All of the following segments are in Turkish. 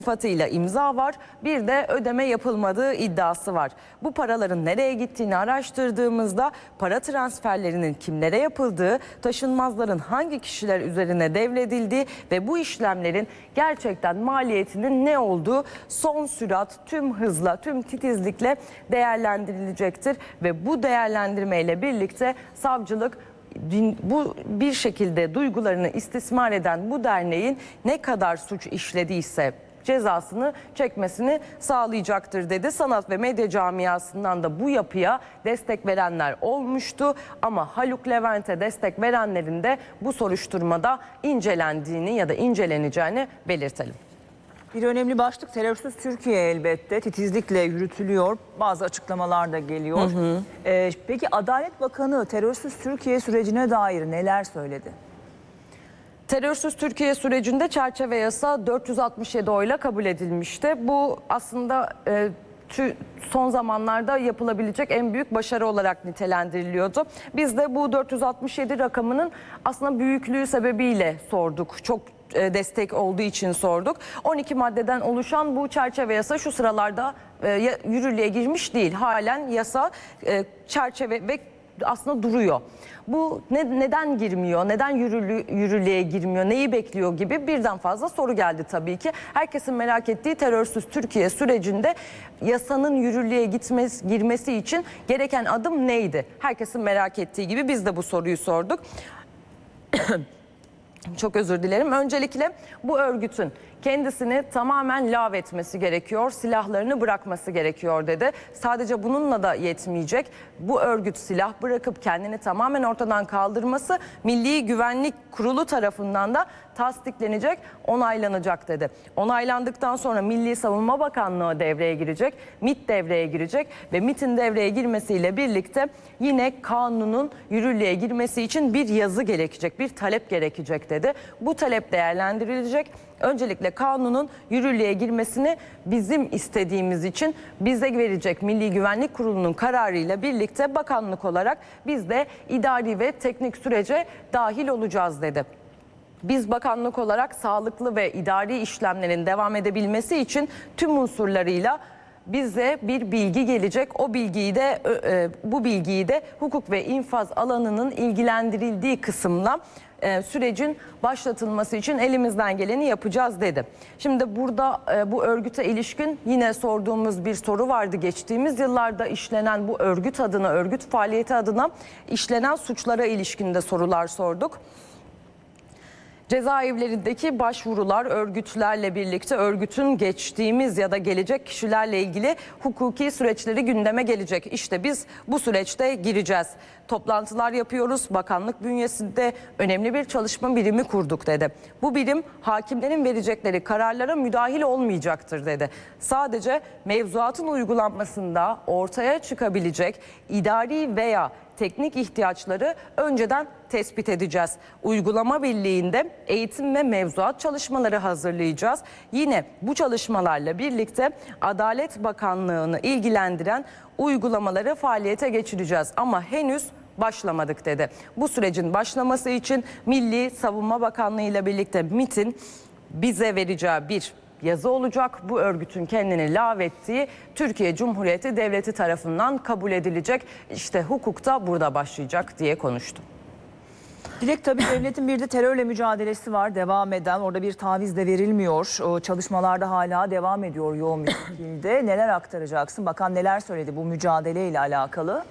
Fatıyla imza var. Bir de ödeme yapılmadığı iddiası var. Bu paraların nereye gittiğini araştırdığımızda para transferlerinin kimlere yapıldığı, taşınmazların hangi kişiler üzerine devredildiği ve bu işlemlerin gerçekten maliyetinin ne olduğu son sürat, tüm hızla, tüm titizlikle değerlendirilecektir ve bu değerlendirmeyle birlikte savcılık bu bir şekilde duygularını istismar eden bu derneğin ne kadar suç işlediyse cezasını çekmesini sağlayacaktır dedi. Sanat ve medya camiasından da bu yapıya destek verenler olmuştu ama Haluk Levent'e destek verenlerin de bu soruşturmada incelendiğini ya da inceleneceğini belirtelim. Bir önemli başlık terörsüz Türkiye elbette titizlikle yürütülüyor. Bazı açıklamalar da geliyor. Peki Adalet Bakanı terörsüz Türkiye sürecine dair neler söyledi? Terörsüz Türkiye sürecinde çerçeve yasa 467 oyla kabul edilmişti. Bu aslında son zamanlarda yapılabilecek en büyük başarı olarak nitelendiriliyordu. Biz de bu 467 rakamının aslında büyüklüğü sebebiyle sorduk. Çok destek olduğu için sorduk. 12 maddeden oluşan bu çerçeve yasa şu sıralarda yürürlüğe girmiş değil. Halen yasa çerçeve ve aslında duruyor. Bu neden girmiyor, neden yürürlüğe girmiyor, neyi bekliyor gibi birden fazla soru geldi tabii ki. Herkesin merak ettiği terörsüz Türkiye sürecinde yasanın yürürlüğe girmesi için gereken adım neydi? Herkesin merak ettiği gibi biz de bu soruyu sorduk. Çok özür dilerim. Öncelikle bu örgütün kendisini tamamen lağvetmesi gerekiyor, silahlarını bırakması gerekiyor dedi. Sadece bununla da yetmeyecek. Bu örgüt silah bırakıp kendini tamamen ortadan kaldırması Milli Güvenlik Kurulu tarafından da tasdiklenecek, onaylanacak dedi. Onaylandıktan sonra Milli Savunma Bakanlığı devreye girecek, MİT devreye girecek ve MİT'in devreye girmesiyle birlikte yine kanunun yürürlüğe girmesi için bir yazı gerekecek, bir talep gerekecek dedi. Bu talep değerlendirilecek. Öncelikle kanunun yürürlüğe girmesini bizim istediğimiz için bize verecek Milli Güvenlik Kurulu'nun kararıyla birlikte bakanlık olarak biz de idari ve teknik sürece dahil olacağız dedi. Biz bakanlık olarak sağlıklı ve idari işlemlerin devam edebilmesi için tüm unsurlarıyla bize bir bilgi gelecek. O bilgiyi de bu bilgiyi de hukuk ve infaz alanının ilgilendirildiği kısımla sürecin başlatılması için elimizden geleni yapacağız dedi. Şimdi burada bu örgüte ilişkin yine sorduğumuz bir soru vardı. Geçtiğimiz yıllarda işlenen bu örgüt adına, örgüt faaliyeti adına işlenen suçlara ilişkin de sorular sorduk. Cezaevlerindeki başvurular örgütlerle birlikte örgütün geçtiğimiz ya da gelecek kişilerle ilgili hukuki süreçleri gündeme gelecek. İşte biz bu süreçte gireceğiz. Toplantılar yapıyoruz. Bakanlık bünyesinde önemli bir çalışma birimi kurduk dedi. Bu birim hakimlerin verecekleri kararlara müdahil olmayacaktır dedi. Sadece mevzuatın uygulanmasında ortaya çıkabilecek idari veya teknik ihtiyaçları önceden tespit edeceğiz. Uygulama birliğinde eğitim ve mevzuat çalışmaları hazırlayacağız. Yine bu çalışmalarla birlikte Adalet Bakanlığı'nı ilgilendiren uygulamaları faaliyete geçireceğiz. Ama henüz başlamadık dedi. Bu sürecin başlaması için Milli Savunma Bakanlığı ile birlikte MİT'in bize vereceği bir yazı olacak. Bu örgütün kendini lağvettiği Türkiye Cumhuriyeti Devleti tarafından kabul edilecek. İşte hukuk da burada başlayacak diye konuştu. Dilek, tabii devletin bir de terörle mücadelesi var, devam eden. Orada bir taviz de verilmiyor. O çalışmalar da hala devam ediyor yoğun bir şekilde. Neler aktaracaksın? Bakan neler söyledi bu mücadeleyle alakalı?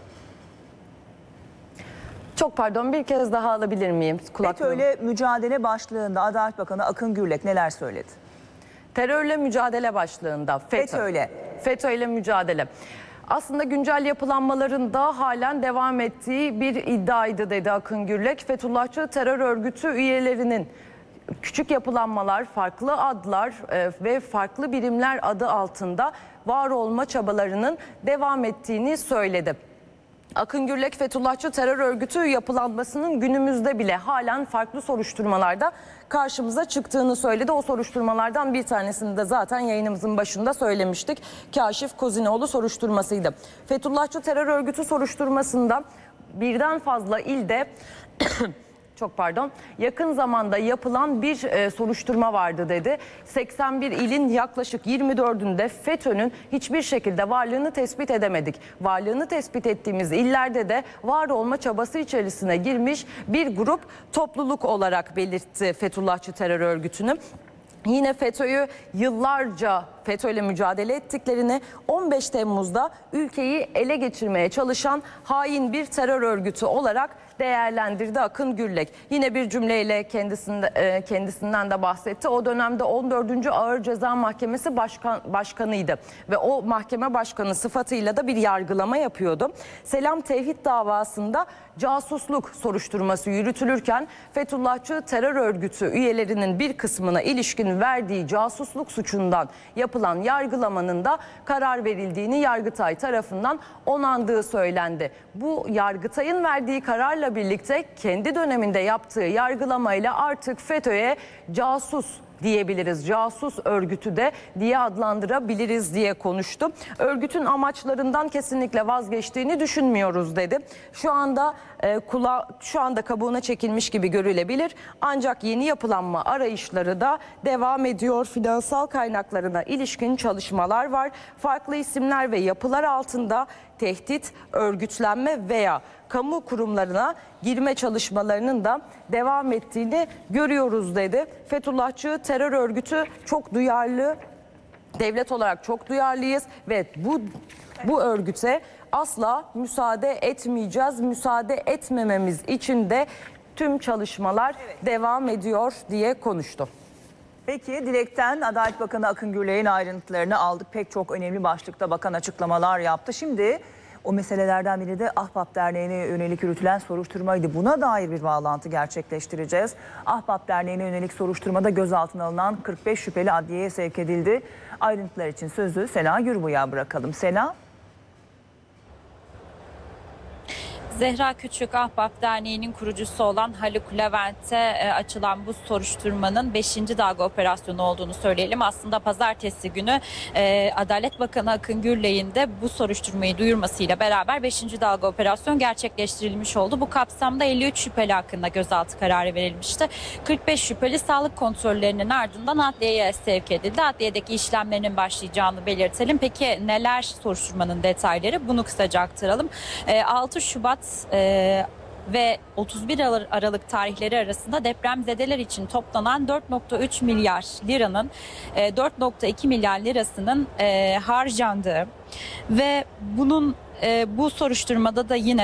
Çok pardon, bir kez daha alabilir miyim? FETÖ'yle mücadele başlığında Adalet Bakanı Akın Gürlek neler söyledi? Terörle mücadele başlığında FETÖ'yle mücadele. Aslında güncel yapılanmaların da halen devam ettiği bir iddiaydı dedi Akın Gürlek. Fethullahçı terör örgütü üyelerinin küçük yapılanmalar, farklı adlar ve farklı birimler adı altında var olma çabalarının devam ettiğini söyledi. Akın Gürlek, Fethullahçı terör örgütü yapılanmasının günümüzde bile halen farklı soruşturmalarda karşımıza çıktığını söyledi. O soruşturmalardan bir tanesini de zaten yayınımızın başında söylemiştik. Kaşif Kozinoğlu soruşturmasıydı. Fethullahçı terör örgütü soruşturmasında birden fazla ilde çok pardon, yakın zamanda yapılan bir soruşturma vardı dedi. 81 ilin yaklaşık 24'ünde FETÖ'nün hiçbir şekilde varlığını tespit edemedik. Varlığını tespit ettiğimiz illerde de var olma çabası içerisine girmiş bir grup topluluk olarak belirtti Fethullahçı terör örgütünü. Yine FETÖ'yü yıllarca FETÖ'yle mücadele ettiklerini, 15 Temmuz'da ülkeyi ele geçirmeye çalışan hain bir terör örgütü olarak değerlendirdi Akın Gürlek. Yine bir cümleyle kendisinden de bahsetti. O dönemde 14. Ağır Ceza Mahkemesi başkanıydı ve o mahkeme başkanı sıfatıyla da bir yargılama yapıyordu. Selam Tevhid davasında casusluk soruşturması yürütülürken Fethullahçı terör örgütü üyelerinin bir kısmına ilişkin verdiği casusluk suçundan yapılan yargılamanın da karar verildiğini Yargıtay tarafından onandığı söylendi. Bu Yargıtay'ın verdiği kararla birlikte kendi döneminde yaptığı yargılamayla artık FETÖ'ye casus diyebiliriz, casus örgütü de diye adlandırabiliriz diye konuştu. Örgütün amaçlarından kesinlikle vazgeçtiğini düşünmüyoruz dedi. Şu anda kabuğuna çekilmiş gibi görülebilir. Ancak yeni yapılanma arayışları da devam ediyor. Finansal kaynaklarına ilişkin çalışmalar var. Farklı isimler ve yapılar altında tehdit, örgütlenme veya kamu kurumlarına girme çalışmalarının da devam ettiğini görüyoruz dedi. Fethullahçı terör örgütü çok duyarlı, devlet olarak çok duyarlıyız ve bu örgüte asla müsaade etmeyeceğiz. Müsaade etmememiz için de tüm çalışmalar devam ediyor diye konuştu. Peki Dilek'ten Adalet Bakanı Akın Gürlek'in ayrıntılarını aldık. Pek çok önemli başlıkta bakan açıklamalar yaptı. Şimdi o meselelerden biri de Ahbap Derneği'ne yönelik yürütülen soruşturmaydı. Buna dair bir bağlantı gerçekleştireceğiz. Ahbap Derneği'ne yönelik soruşturmada gözaltına alınan 45 şüpheli adliyeye sevk edildi. Ayrıntılar için sözü Sena Gürbüz'e bırakalım. Sena. Zehra Küçük, Ahbap Derneği'nin kurucusu olan Haluk Levent'e açılan bu soruşturmanın 5. dalga operasyonu olduğunu söyleyelim. Aslında pazartesi günü Adalet Bakanı Akın Gürlek'in de bu soruşturmayı duyurmasıyla beraber 5. dalga operasyon gerçekleştirilmiş oldu. Bu kapsamda 53 şüpheli hakkında gözaltı kararı verilmişti. 45 şüpheli sağlık kontrollerinin ardından adliyeye sevk edildi. Adliyedeki işlemlerinin başlayacağını belirtelim. Peki neler soruşturmanın detayları? Bunu kısaca aktaralım. 6 Şubat ve 31 Aralık tarihleri arasında depremzedeler için toplanan 4,3 milyar liranın 4,2 milyar lirasının harcandığı ve bunun bu soruşturmada da yine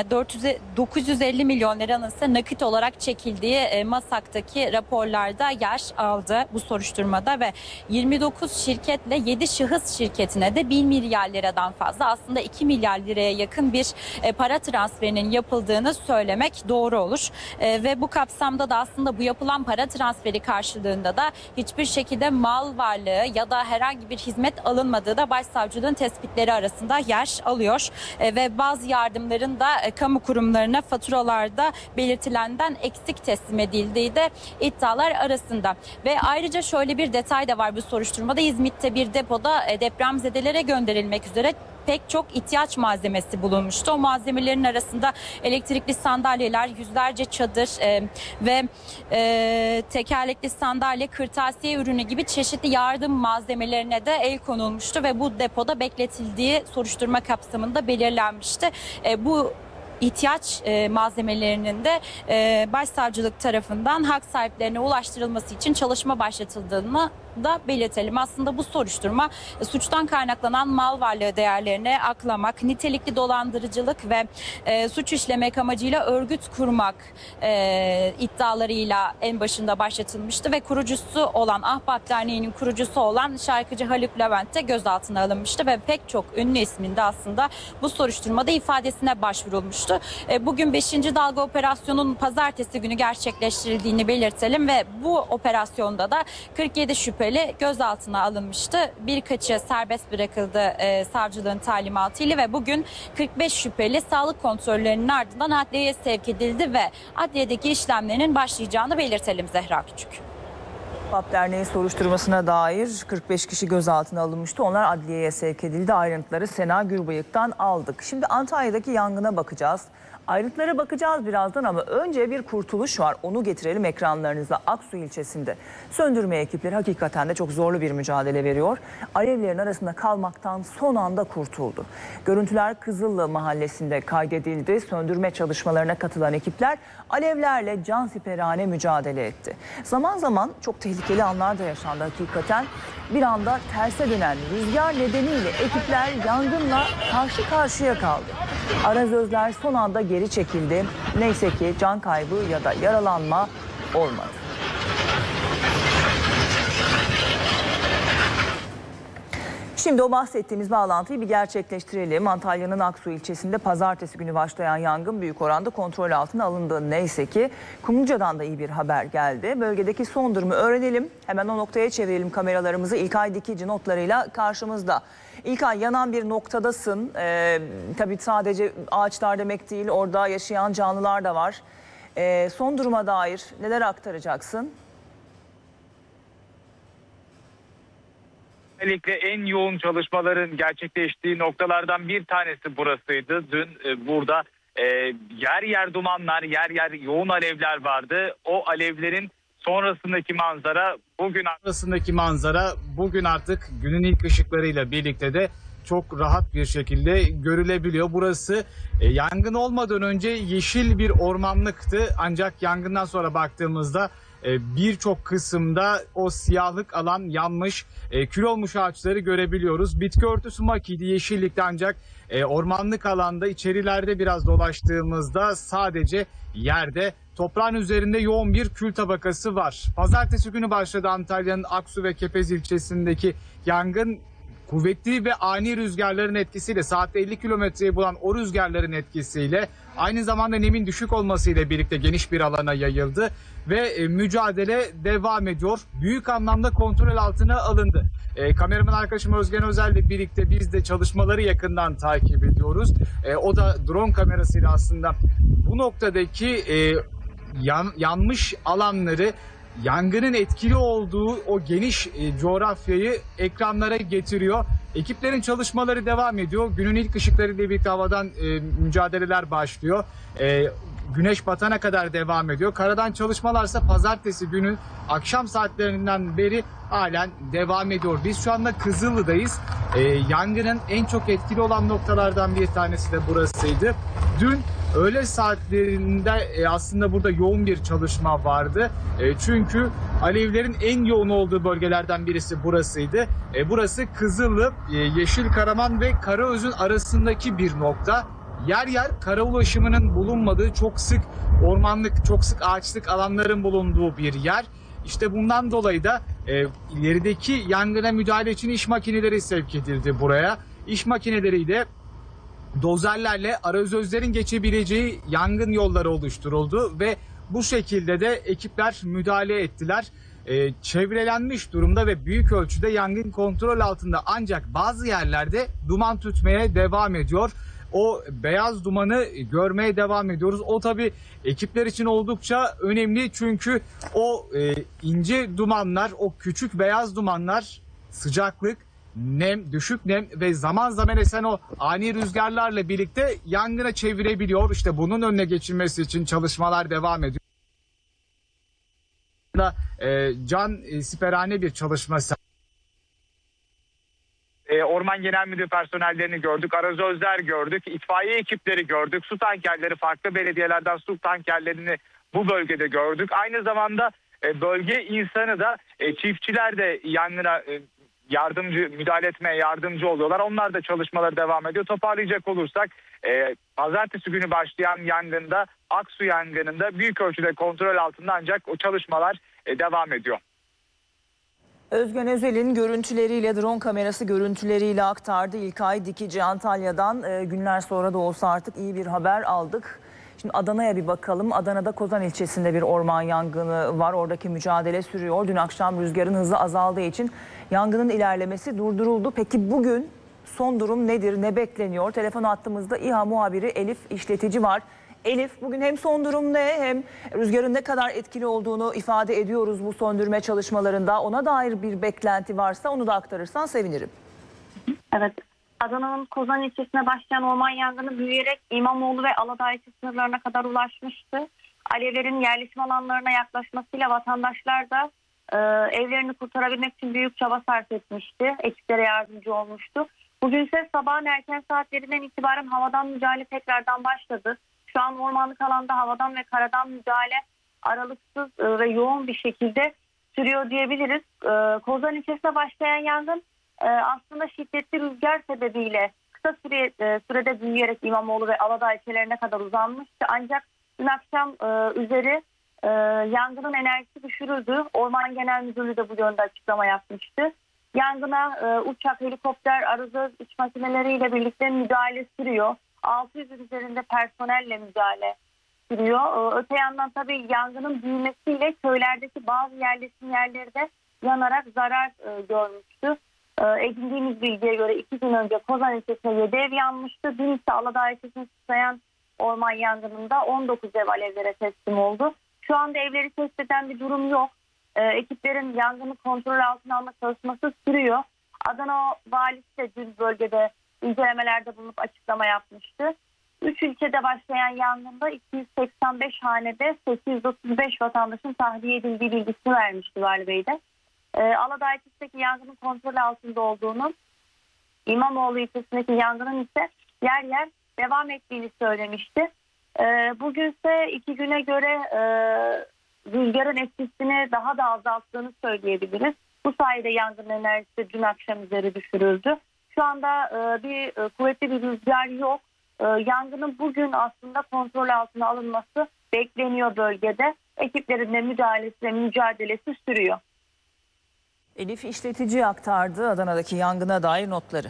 950 milyon liranın ise nakit olarak çekildiği MASAK'taki raporlarda yer aldı bu soruşturmada ve 29 şirketle 7 şahıs şirketine de 1 milyar liradan fazla, aslında 2 milyar liraya yakın bir para transferinin yapıldığını söylemek doğru olur. Ve bu kapsamda da aslında bu yapılan para transferi karşılığında da hiçbir şekilde mal varlığı ya da herhangi bir hizmet alınmadığı da Başsavcılığın tespitleri arasında yer alıyor. Ve bazı yardımların da kamu kurumlarına faturalarda belirtilenden eksik teslim edildiği de iddialar arasında. Ve ayrıca şöyle bir detay da var bu soruşturmada. İzmit'te bir depoda depremzedelere gönderilmek üzere pek çok ihtiyaç malzemesi bulunmuştu. O malzemelerin arasında elektrikli sandalyeler, yüzlerce çadır ve tekerlekli sandalye, kırtasiye ürünü gibi çeşitli yardım malzemelerine de el konulmuştu ve bu depoda bekletildiği soruşturma kapsamında belirlenmişti. Bu ihtiyaç malzemelerinin de Başsavcılık tarafından hak sahiplerine ulaştırılması için çalışma başlatıldığını da belirtelim. Aslında bu soruşturma suçtan kaynaklanan mal varlığı değerlerini aklamak, nitelikli dolandırıcılık ve suç işlemek amacıyla örgüt kurmak iddialarıyla en başında başlatılmıştı ve kurucusu olan Ahbap Derneği'nin kurucusu olan şarkıcı Haluk Levent de gözaltına alınmıştı ve pek çok ünlü ismin de aslında bu soruşturmada ifadesine başvurulmuştu. Bugün 5. dalga operasyonun pazartesi günü gerçekleştirildiğini belirtelim ve bu operasyonda da 47 şüpheli gözaltına alınmıştı. Birkaçı serbest bırakıldı savcılığın talimatıyla ve bugün 45 şüpheli sağlık kontrollerinin ardından adliyeye sevk edildi ve adliyedeki işlemlerinin başlayacağını belirtelim Zehra Küçük. Ahbap Derneği soruşturmasına dair 45 kişi gözaltına alınmıştı. Onlar adliyeye sevk edildi. Ayrıntıları Sena Gürbüz'den aldık. Şimdi Antalya'daki yangına bakacağız. Ayrıntılara bakacağız birazdan ama önce bir kurtuluş var. Onu getirelim ekranlarınıza. Aksu ilçesinde söndürme ekipleri hakikaten de çok zorlu bir mücadele veriyor. Alevlerin arasında kalmaktan son anda kurtuldu. Görüntüler Kızıllı mahallesinde kaydedildi. Söndürme çalışmalarına katılan ekipler alevlerle cansiperane mücadele etti. Zaman zaman çok tehlikeli anlar da yaşandı hakikaten. Bir anda terse dönen rüzgar nedeniyle ekipler yangınla karşı karşıya kaldı. Arazözler son anda geri çekildi. Neyse ki can kaybı ya da yaralanma olmadı. Şimdi o bahsettiğimiz bağlantıyı bir gerçekleştirelim. Antalya'nın Aksu ilçesinde pazartesi günü başlayan yangın büyük oranda kontrol altına alındı. Neyse ki Kumluca'dan da iyi bir haber geldi. Bölgedeki son durumu öğrenelim. Hemen o noktaya çevirelim kameralarımızı. İlkay Dikici notlarıyla karşımızda. İlkay, yanan bir noktadasın. Tabii sadece ağaçlar demek değil, orada yaşayan canlılar da var. Son duruma dair neler aktaracaksın? Özellikle en yoğun çalışmaların gerçekleştiği noktalardan bir tanesi burasıydı. Dün burada yer yer dumanlar, yer yer yoğun alevler vardı. O alevlerin sonrasındaki manzara bugün artık günün ilk ışıklarıyla birlikte de çok rahat bir şekilde görülebiliyor. Burası yangın olmadan önce yeşil bir ormanlıktı. Ancak yangından sonra baktığımızda birçok kısımda o siyahlık alan yanmış, kül olmuş ağaçları görebiliyoruz. Bitki örtüsü makiydi, yeşillikte, ancak ormanlık alanda içerilerde biraz dolaştığımızda sadece yerde toprağın üzerinde yoğun bir kül tabakası var. Pazartesi günü başladı Antalya'nın Aksu ve Kepez ilçesindeki yangın. Kuvvetli ve ani rüzgarların etkisiyle, saatte 50 kilometreyi bulan o rüzgarların etkisiyle, aynı zamanda nemin düşük olmasıyla birlikte geniş bir alana yayıldı ve mücadele devam ediyor. Büyük anlamda kontrol altına alındı. Kameraman arkadaşım Özgen Özel ile birlikte biz de çalışmaları yakından takip ediyoruz. O da drone kamerasıyla aslında bu noktadaki yanmış alanları, yangının etkili olduğu o geniş coğrafyayı ekranlara getiriyor. Ekiplerin çalışmaları devam ediyor. Günün ilk ışıklarıyla birlikte havadan mücadeleler başlıyor. Güneş batana kadar devam ediyor. Karadan çalışmalarsa pazartesi günü akşam saatlerinden beri halen devam ediyor. Biz şu anda Kızıllı'dayız. Yangının en çok etkili olan noktalardan bir tanesi de burasıydı. Dün öğle saatlerinde aslında burada yoğun bir çalışma vardı. Çünkü alevlerin en yoğun olduğu bölgelerden birisi burasıydı. Burası Kızıllı, Yeşilkaraman ve Karaözün arasındaki bir nokta. Yer yer kara ulaşımının bulunmadığı, çok sık ormanlık, çok sık ağaçlık alanların bulunduğu bir yer. İşte bundan dolayı da ilerideki yangına müdahale için iş makineleri sevk edildi buraya. İş makineleriyle dozerlerle arazözlerin geçebileceği yangın yolları oluşturuldu ve bu şekilde de ekipler müdahale ettiler. Çevrelenmiş durumda ve büyük ölçüde yangın kontrol altında, ancak bazı yerlerde duman tütmeye devam ediyor. O beyaz dumanı görmeye devam ediyoruz. O tabii ekipler için oldukça önemli, çünkü o ince dumanlar, o küçük beyaz dumanlar sıcaklık, nem, düşük nem ve zaman zaman esen o ani rüzgarlarla birlikte yangına çevirebiliyor. İşte bunun önüne geçilmesi için çalışmalar devam ediyor. Can siperhane bir çalışma. Orman Genel Müdürü personellerini gördük, arazözler gördük, itfaiye ekipleri gördük, su tankerleri, farklı belediyelerden su tankerlerini bu bölgede gördük. Aynı zamanda bölge insanı da, çiftçiler de yangına müdahale etmeye yardımcı oluyorlar. Onlar da çalışmaları devam ediyor. Toparlayacak olursak pazartesi günü başlayan yangında, Aksu yangınında büyük ölçüde kontrol altında, ancak o çalışmalar devam ediyor. Özgen Özel'in görüntüleriyle, drone kamerası görüntüleriyle aktardı. İlkay Dikici Antalya'dan. Günler sonra da olsa artık iyi bir haber aldık. Şimdi Adana'ya bir bakalım. Adana'da Kozan ilçesinde bir orman yangını var. Oradaki mücadele sürüyor. Dün akşam rüzgarın hızı azaldığı için yangının ilerlemesi durduruldu. Peki bugün son durum nedir? Ne bekleniyor? Telefon hattımızda İHA muhabiri Elif İşletici var. Elif, bugün hem son durum ne, hem rüzgarın ne kadar etkili olduğunu ifade ediyoruz bu söndürme çalışmalarında. Ona dair bir beklenti varsa onu da aktarırsan sevinirim. Evet, Adana'nın Kozan ilçesine başlayan orman yangını büyüyerek İmamoğlu ve Aladağ ilçe sınırlarına kadar ulaşmıştı. Alevlerin yerleşim alanlarına yaklaşmasıyla vatandaşlar da evlerini kurtarabilmek için büyük çaba sarf etmişti. Ekiplere yardımcı olmuştu. Bugün ise sabahın erken saatlerinden itibaren havadan müdahale tekrardan başladı. Şu an ormanlık alanda havadan ve karadan müdahale aralıksız ve yoğun bir şekilde sürüyor diyebiliriz. Kozan ilçesine başlayan yangın aslında şiddetli rüzgar sebebiyle kısa sürede büyüyerek İmamoğlu ve Aladağ ilçelerine kadar uzanmıştı. Ancak dün akşam üzeri yangının enerjisi düşürüldü. Orman Genel Müdürlüğü de bu yönde açıklama yapmıştı. Yangına uçak, helikopter, arıza iç makineleriyle birlikte müdahale sürüyor. 600 üzerinde personelle müdahale sürüyor. Öte yandan tabii yangının büyümesiyle köylerdeki bazı yerleşim yerleri de yanarak zarar görmüştü. Edindiğimiz bilgiye göre 2 gün önce Kozan ilçesinde 7 ev yanmıştı. Dün ise Aladağ ilçesini tutsayan orman yangınında 19 ev alevlere teslim oldu. Şu anda evleri tespit eden bir durum yok. Ekiplerin yangını kontrol altına alma çalışması sürüyor. Adana valisi de dün bölgede incelemelerde bulunup açıklama yapmıştı. 3 ilçede başlayan yangında 285 hanede 835 vatandaşın tahliye edildiği bilgisini vermişti Vali Bey de. Aladağ ilçesindeki yangının kontrol altında olduğunu, İmamoğlu ilçesindeki yangının ise yer yer devam ettiğini söylemişti. Bugünse 2 güne göre rüzgarın etkisini daha da azalttığını söyleyebiliriz. Bu sayede yangın enerjisi dün akşam üzeri düşürüldü. Şu anda kuvvetli bir rüzgar yok. Yangının bugün aslında kontrol altına alınması bekleniyor bölgede. Ekiplerin de müdahalesi ve mücadelesi sürüyor. Elif işletici aktardı Adana'daki yangına dair notları.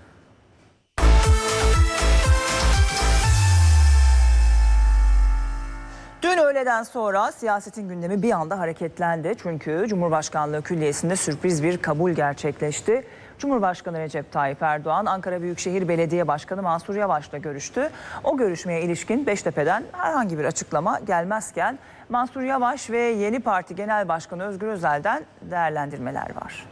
Dün öğleden sonra siyasetin gündemi bir anda hareketlendi. Çünkü Cumhurbaşkanlığı Külliyesi'nde sürpriz bir kabul gerçekleşti. Cumhurbaşkanı Recep Tayyip Erdoğan, Ankara Büyükşehir Belediye Başkanı Mansur Yavaş'la görüştü. O görüşmeye ilişkin Beştepe'den herhangi bir açıklama gelmezken Mansur Yavaş ve Yeni Parti Genel Başkanı Özgür Özel'den değerlendirmeler var.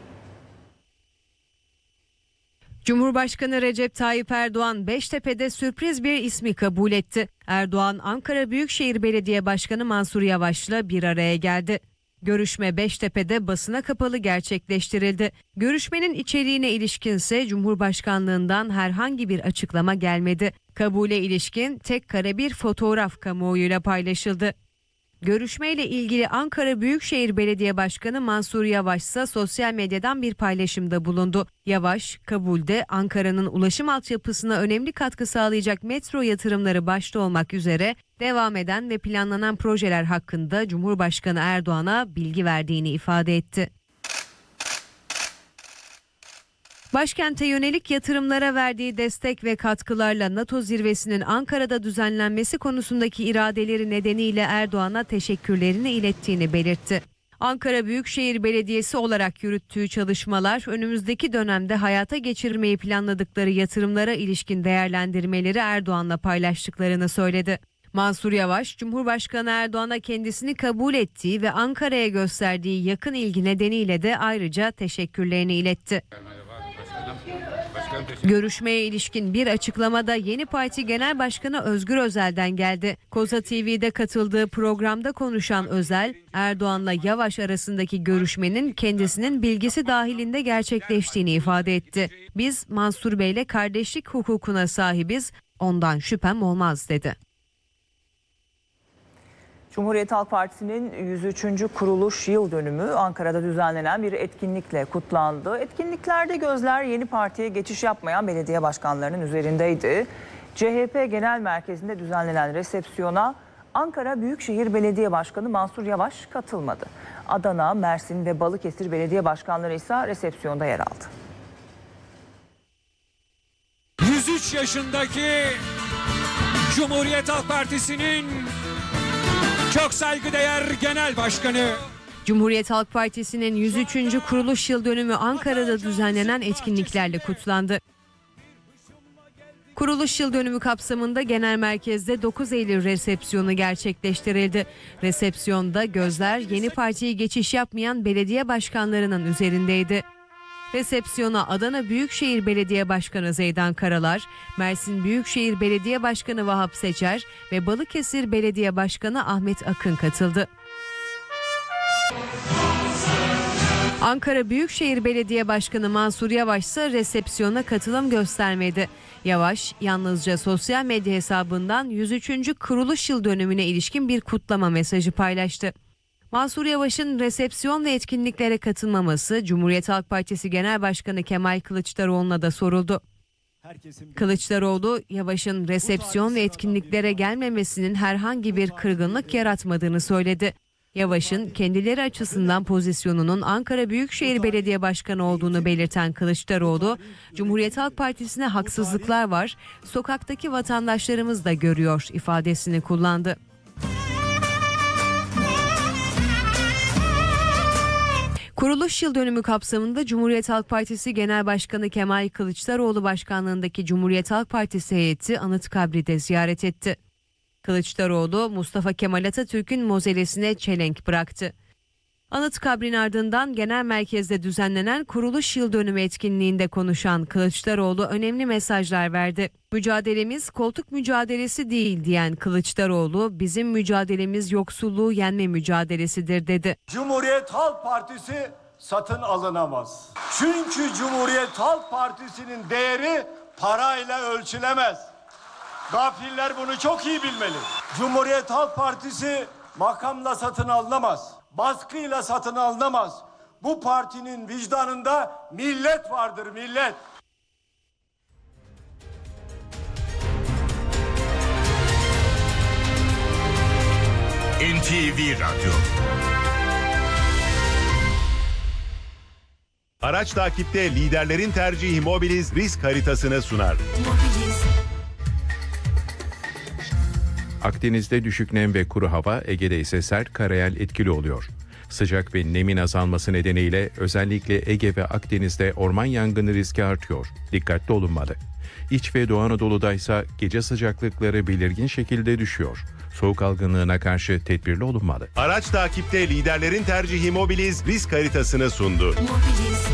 Cumhurbaşkanı Recep Tayyip Erdoğan Beştepe'de sürpriz bir ismi kabul etti. Erdoğan, Ankara Büyükşehir Belediye Başkanı Mansur Yavaş'la bir araya geldi. Görüşme Beştepe'de basına kapalı gerçekleştirildi. Görüşmenin içeriğine ilişkinse Cumhurbaşkanlığından herhangi bir açıklama gelmedi. Kabule ilişkin tek kare bir fotoğraf kamuoyuyla paylaşıldı. Görüşmeyle ilgili Ankara Büyükşehir Belediye Başkanı Mansur Yavaş ise sosyal medyadan bir paylaşımda bulundu. Yavaş, kabulde Ankara'nın ulaşım altyapısına önemli katkı sağlayacak metro yatırımları başta olmak üzere devam eden ve planlanan projeler hakkında Cumhurbaşkanı Erdoğan'a bilgi verdiğini ifade etti. Başkente yönelik yatırımlara verdiği destek ve katkılarla NATO zirvesinin Ankara'da düzenlenmesi konusundaki iradeleri nedeniyle Erdoğan'a teşekkürlerini ilettiğini belirtti. Ankara Büyükşehir Belediyesi olarak yürüttüğü çalışmalar önümüzdeki dönemde hayata geçirmeyi planladıkları yatırımlara ilişkin değerlendirmeleri Erdoğan'la paylaştıklarını söyledi. Mansur Yavaş, Cumhurbaşkanı Erdoğan'a kendisini kabul ettiği ve Ankara'ya gösterdiği yakın ilgi nedeniyle de ayrıca teşekkürlerini iletti. Görüşmeye ilişkin bir açıklamada Yeni Parti Genel Başkanı Özgür Özel'den geldi. Koza TV'de katıldığı programda konuşan Özel, Erdoğan'la Yavaş arasındaki görüşmenin kendisinin bilgisi dahilinde gerçekleştiğini ifade etti. Biz Mansur Bey'le kardeşlik hukukuna sahibiz, ondan şüphem olmaz dedi. Cumhuriyet Halk Partisi'nin 103. kuruluş yıl dönümü Ankara'da düzenlenen bir etkinlikle kutlandı. Etkinliklerde gözler Yeni Parti'ye geçiş yapmayan belediye başkanlarının üzerindeydi. CHP Genel Merkezi'nde düzenlenen resepsiyona Ankara Büyükşehir Belediye Başkanı Mansur Yavaş katılmadı. Adana, Mersin ve Balıkesir belediye başkanları ise resepsiyonda yer aldı. 103 yaşındaki Cumhuriyet Halk Partisi'nin çok saygıdeğer Genel Başkanı. Cumhuriyet Halk Partisi'nin 103. kuruluş yıl dönümü Ankara'da düzenlenen etkinliklerle kutlandı. Kuruluş yıl dönümü kapsamında genel merkezde 9 Eylül resepsiyonu gerçekleştirildi. Resepsiyonda gözler Yeni Parti'ye geçiş yapmayan belediye başkanlarının üzerindeydi. Resepsiyona Adana Büyükşehir Belediye Başkanı Zeydan Karalar, Mersin Büyükşehir Belediye Başkanı Vahap Seçer ve Balıkesir Belediye Başkanı Ahmet Akın katıldı. Ankara Büyükşehir Belediye Başkanı Mansur Yavaş ise resepsiyona katılım göstermedi. Yavaş, yalnızca sosyal medya hesabından 103. kuruluş yıl dönümüne ilişkin bir kutlama mesajı paylaştı. Mansur Yavaş'ın resepsiyon ve etkinliklere katılmaması Cumhuriyet Halk Partisi Genel Başkanı Kemal Kılıçdaroğlu'na da soruldu. Kılıçdaroğlu, Yavaş'ın resepsiyon ve etkinliklere gelmemesinin herhangi bir kırgınlık yaratmadığını söyledi. Yavaş'ın kendileri açısından pozisyonunun Ankara Büyükşehir Belediye Başkanı olduğunu belirten Kılıçdaroğlu, Cumhuriyet Halk Partisi'ne haksızlıklar var, sokaktaki vatandaşlarımız da görüyor ifadesini kullandı. Kuruluş yıl dönümü kapsamında Cumhuriyet Halk Partisi Genel Başkanı Kemal Kılıçdaroğlu başkanlığındaki Cumhuriyet Halk Partisi heyeti Anıtkabir'i de ziyaret etti. Kılıçdaroğlu, Mustafa Kemal Atatürk'ün mozelesine çelenk bıraktı. Anıtkabir'in ardından genel merkezde düzenlenen kuruluş yıl dönümü etkinliğinde konuşan Kılıçdaroğlu önemli mesajlar verdi. Mücadelemiz koltuk mücadelesi değil diyen Kılıçdaroğlu, bizim mücadelemiz yoksulluğu yenme mücadelesidir dedi. Cumhuriyet Halk Partisi satın alınamaz. Çünkü Cumhuriyet Halk Partisi'nin değeri parayla ölçülemez. Gafiller bunu çok iyi bilmeli. Cumhuriyet Halk Partisi makamla satın alınamaz. Baskıyla satın alınamaz. Bu partinin vicdanında millet vardır, millet. NTV Radyo. Araç takipte liderlerin tercihi Mobiliz risk haritasını sunar. Akdeniz'de düşük nem ve kuru hava, Ege'de ise sert karayel etkili oluyor. Sıcak ve nemin azalması nedeniyle özellikle Ege ve Akdeniz'de orman yangını riski artıyor. Dikkatli olunmalı. İç ve Doğu Anadolu'da ise gece sıcaklıkları belirgin şekilde düşüyor. Soğuk algınlığına karşı tedbirli olunmalı. Araç takipte liderlerin tercihi Mobiliz risk haritasını sundu.